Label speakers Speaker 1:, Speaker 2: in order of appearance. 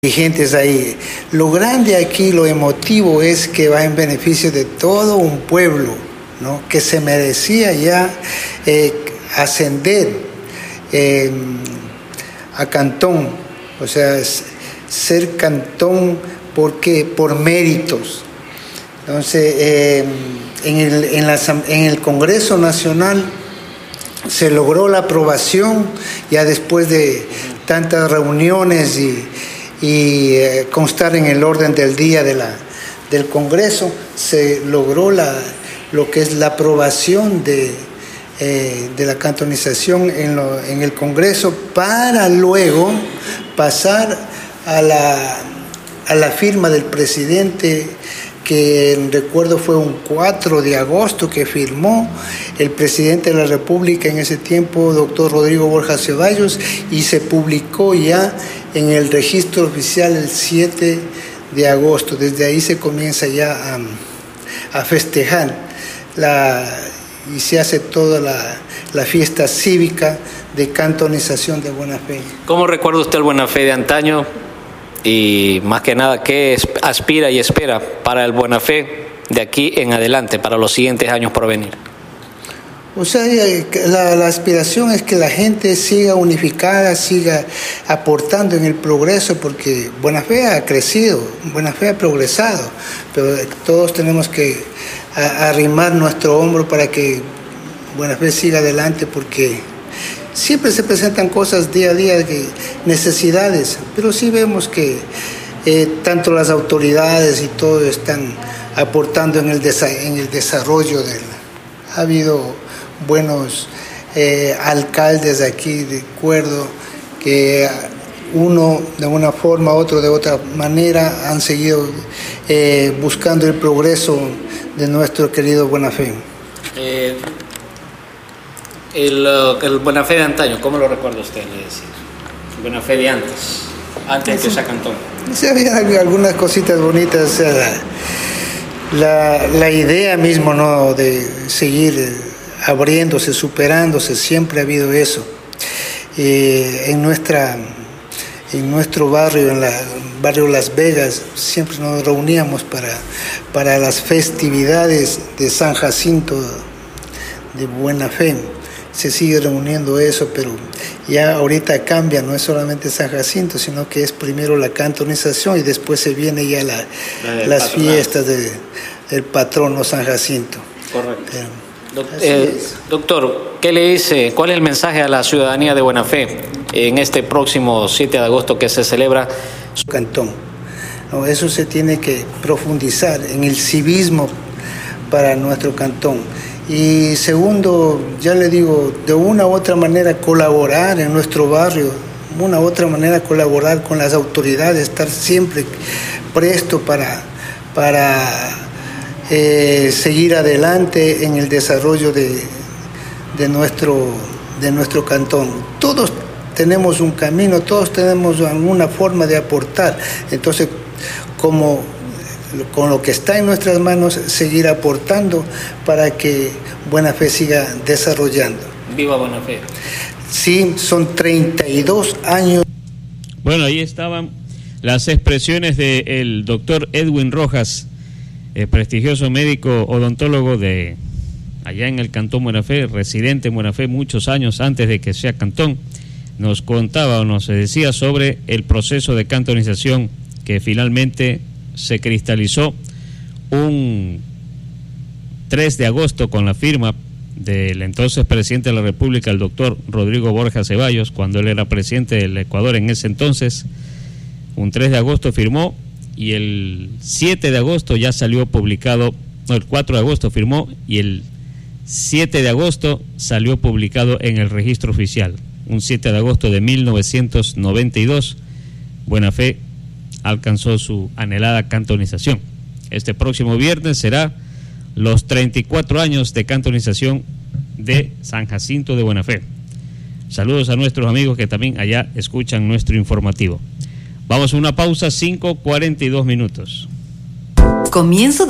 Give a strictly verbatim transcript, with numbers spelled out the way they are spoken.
Speaker 1: Dirigentes ahí. Lo grande aquí, lo emotivo es que va en beneficio de todo un pueblo, ¿no? Que se merecía ya eh, ascender eh, a cantón, o sea, ser cantón porque por méritos. Entonces, eh, en, el, en, la, en el Congreso Nacional se logró la aprobación, ya después de tantas reuniones y y eh, constar en el orden del día de la, del Congreso, se logró la, lo que es la aprobación de, eh, de la cantonización en, lo, en el Congreso, para luego pasar a la, a la firma del presidente, que recuerdo fue un cuatro de agosto que firmó el presidente de la República en ese tiempo, doctor Rodrigo Borja Ceballos, y se publicó ya en el registro oficial el siete de agosto. Desde ahí se comienza ya a, a festejar la, y se hace toda la, la fiesta cívica de cantonización de Buena Fe.
Speaker 2: ¿Cómo recuerda usted el Buena Fe de antaño? Y más que nada, ¿qué aspira y espera para el Buena Fe de aquí en adelante, para los siguientes años por venir?
Speaker 1: O sea, la, la aspiración es que la gente siga unificada, siga aportando en el progreso, porque Buena Fe ha crecido, Buena Fe ha progresado, pero todos tenemos que a, arrimar nuestro hombro para que Buena Fe siga adelante, porque siempre se presentan cosas día a día, que, necesidades, pero sí vemos que eh, tanto las autoridades y todo están aportando en el, desa- en el desarrollo del... Ha habido buenos eh, alcaldes aquí, de acuerdo, que uno de una forma, otro de otra manera han seguido eh, buscando el progreso de nuestro querido Buena Fe.
Speaker 2: Eh, el, el Buena Fe de antaño, ¿cómo lo recuerda usted? Le decía, Buena Fe de antes, antes de que sea cantón.
Speaker 1: Sí, había algunas cositas bonitas, o sea, la, la, la idea mismo, ¿no?, de seguir abriéndose, superándose, siempre ha habido eso. Eh, en nuestra, en nuestro barrio, en el barrio Las Vegas, siempre nos reuníamos para, para las festividades de San Jacinto de Buena Fe. Se sigue reuniendo eso, pero ya ahorita cambia, no es solamente San Jacinto, sino que es primero la cantonización y después se viene ya la, la las patronal. fiestas de, del patrono San Jacinto.
Speaker 2: Correcto. Pero, Eh, doctor, ¿qué le dice? ¿Cuál es el mensaje a la ciudadanía de Buena Fe en este próximo siete de agosto que se celebra
Speaker 1: su cantón? No, eso se tiene que profundizar en el civismo para nuestro cantón. Y segundo, ya le digo, de una u otra manera colaborar en nuestro barrio, de una u otra manera colaborar con las autoridades, estar siempre presto para... para Eh, seguir adelante en el desarrollo de, de, nuestro, de nuestro cantón. Todos tenemos un camino, todos tenemos alguna forma de aportar. Entonces, como con lo que está en nuestras manos, seguir aportando para que Buena Fe siga desarrollando.
Speaker 2: ¡Viva Buena Fe!
Speaker 1: Sí, son treinta y dos años.
Speaker 3: Bueno, ahí estaban las expresiones del doctor Edwin Rojas, el prestigioso médico odontólogo de allá en el Cantón Buena Fe, residente en Buena Fe muchos años antes de que sea cantón. Nos contaba o nos decía sobre el proceso de cantonización que finalmente se cristalizó un tres de agosto con la firma del entonces presidente de la República, el doctor Rodrigo Borja Ceballos, cuando él era presidente del Ecuador en ese entonces. Un tres de agosto firmó, y el siete de agosto ya salió publicado, no, el cuatro de agosto firmó, y el siete de agosto salió publicado en el registro oficial. Un siete de agosto de mil novecientos noventa y dos, Buena Fe alcanzó su anhelada cantonización. Este próximo viernes será los treinta y cuatro años de cantonización de San Jacinto de Buena Fe. Saludos a nuestros amigos que también allá escuchan nuestro informativo. Vamos a una pausa, cinco cuarenta y dos minutos.
Speaker 4: Comienzo de